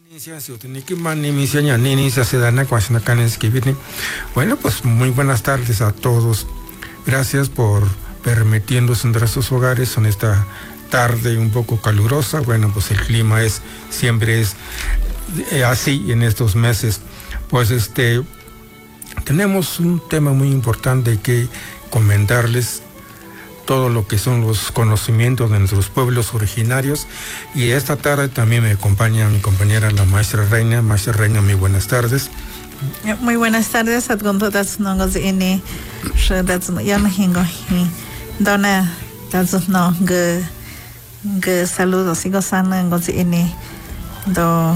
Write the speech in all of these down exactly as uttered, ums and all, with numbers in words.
Bueno, pues muy buenas tardes a todos. Gracias por permitiéndonos entrar a sus hogares en esta tarde un poco calurosa. Bueno, pues el clima es siempre es así en estos meses. Pues este tenemos un tema muy importante que comentarles, todo lo que son los conocimientos de nuestros pueblos originarios, y esta tarde también me acompaña mi compañera la maestra Reina. Maestra Reina, muy buenas tardes. Muy buenas tardes. Adgunto das no goz ini das no yan hingo hi dona das no ge ge saludos y gozando goz ini do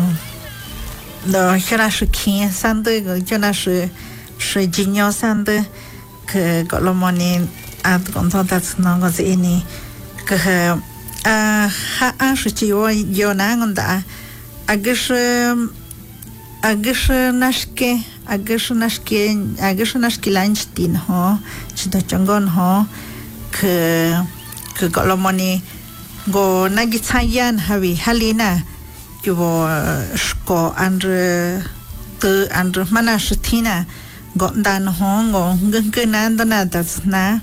do hira shiki sande yo na shi shi jinyo sande que golomoni adgunto das no goz ini que a ha a shi yo yo na nda agish agish nashke agish nashke agish nashke lanchtin ho chito chongon ho que que golomoni go nagitsayan havi halina yubo shko andre tu andre manashtina go dan ho go ngkenando na dasna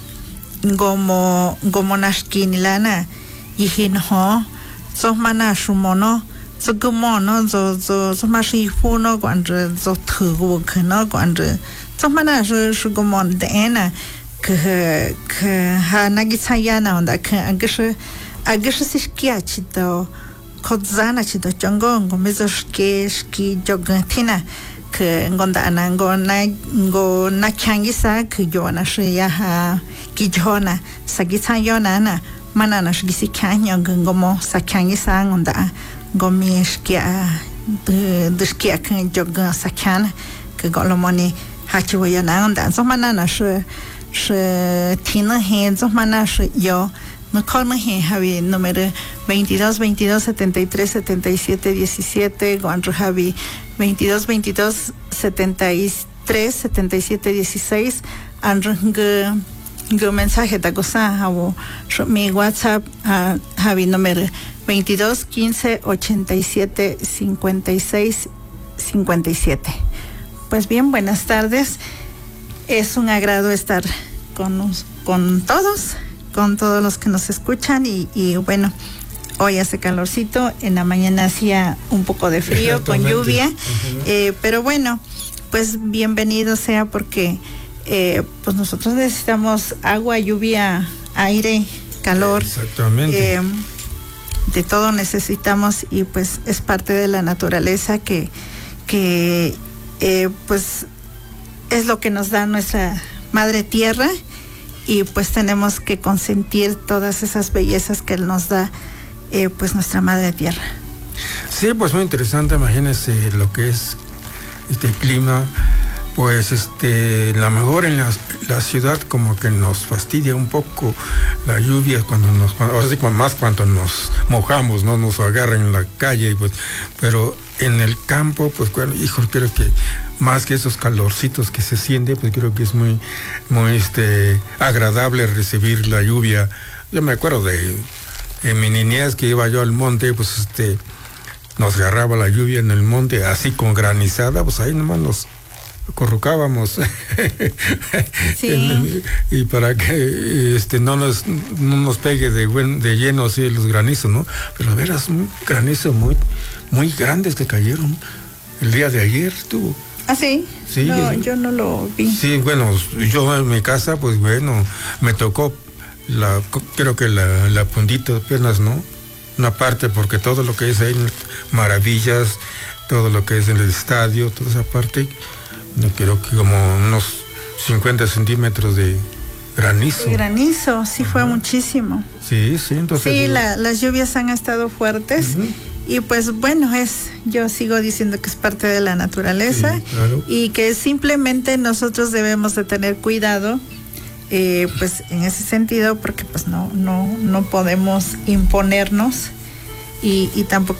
go mo go monashkin lana yihin ho so manashumono so gumono so so so mashi funo kwandre so thugo khna kwandre so mana shu shu gumon dena ke ke ha nagitsayana onda ke agish agish sishkia chito kodzana chito chongo ngomezo shke shki jogatina ke ngonda nango na ngo na kyangisa ke jona shya ha ki jona sagitsayona na mana na shgisi kyanyo ngomo sakyangisa ngonda gomi shkia de de shkia kan joga sakyan ke golomoni hachiwa na onda so mana na she she tina he so mana she yo no colma he havi número veintidós veintidós setenta y tres setenta y siete diecisiete guanro havi veintidós veintidós setenta y tres setenta y siete dieciséis andro ge ge mensaje da gosa hawo mi WhatsApp havi número veintidós quince ochenta y siete cincuenta y seis cincuenta y siete. Pues bien, buenas tardes. Es un agrado estar con, con todos, con todos los que nos escuchan y, y bueno, hoy hace calorcito, en la mañana hacía un poco de frío con lluvia, uh-huh. eh, pero bueno, pues bienvenido sea porque eh, pues nosotros necesitamos agua, lluvia, aire, calor. Exactamente. Eh, de todo necesitamos y pues es parte de la naturaleza que que eh, pues es lo que nos da nuestra madre tierra y pues tenemos que consentir todas esas bellezas que nos da eh, pues nuestra madre tierra. Sí, pues muy interesante. Imagínense lo que es este clima. Pues este, la mejor en la, la ciudad como que nos fastidia un poco la lluvia cuando nos, o sea, más cuando nos mojamos, no nos agarran en la calle, pues, pero en el campo, pues bueno, hijo, creo que más que esos calorcitos que se siente, pues creo que es muy, muy este, agradable recibir la lluvia. Yo me acuerdo de en mi niñez que iba yo al monte, pues este, nos agarraba la lluvia en el monte, así con granizada, pues ahí nomás nos corrucábamos sí. y para que este no nos no nos pegue de buen, de lleno así los granizos, ¿no? Pero verás un granizo muy muy grandes que cayeron el día de ayer tuvo. ¿Ah, sí? Sí. No, yo no lo vi. Sí, bueno, yo en mi casa, pues bueno, me tocó la creo que la, la puntita de piernas, ¿no? Una parte, porque todo lo que es ahí, maravillas, todo lo que es en el estadio, toda esa parte, no creo que como unos cincuenta centímetros de granizo. De granizo, sí. Ajá. Fue muchísimo. Sí, sí, entonces. Sí, la, las lluvias han estado fuertes. Uh-huh. Y pues bueno, es, yo sigo diciendo que es parte de la naturaleza. Sí, claro. Y que simplemente nosotros debemos de tener cuidado, eh, pues en ese sentido, porque pues no, no, no podemos imponernos y, y tampoco